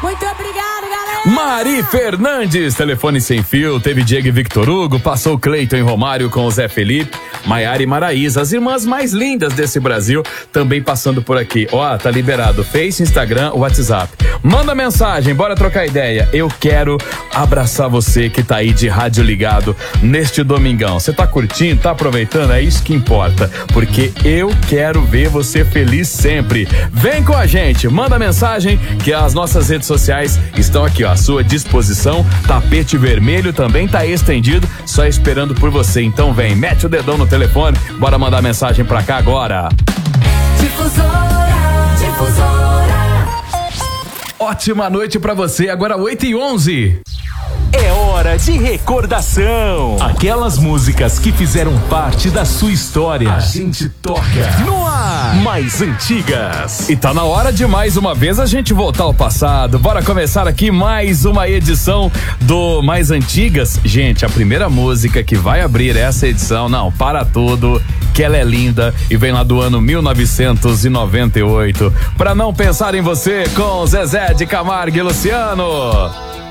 Muito obrigado, galera. Mari Fernandes, telefone sem fio, teve Diego e Victor Hugo, passou Cleiton e Romário com o Zé Felipe, Maiara e Maraísa, as irmãs mais lindas desse Brasil, também passando por aqui. Ó, tá liberado Face, Instagram, WhatsApp. Manda mensagem, bora trocar ideia. Eu quero abraçar você que tá aí de rádio ligado neste domingão. Você tá curtindo, tá aproveitando? É isso que importa, porque eu quero ver você feliz sempre. Vem com a gente, manda mensagem que as nossas redes sociais estão aqui, ó, à sua disposição. Tapete vermelho também tá estendido, só esperando por você. Então vem, mete o dedão no telefone, bora mandar mensagem pra cá agora. Difusora. Ótima noite pra você, agora 8h11. É hora de recordação. Aquelas músicas que fizeram parte da sua história. A gente toca no ar. Mais antigas. E tá na hora de mais uma vez a gente voltar ao passado. Bora começar aqui mais uma edição do Mais Antigas. Gente, a primeira música que vai abrir essa edição, não, para tudo, que ela é linda e vem lá do ano 1998. Pra não pensar em você, com Zezé de Camargo e Luciano.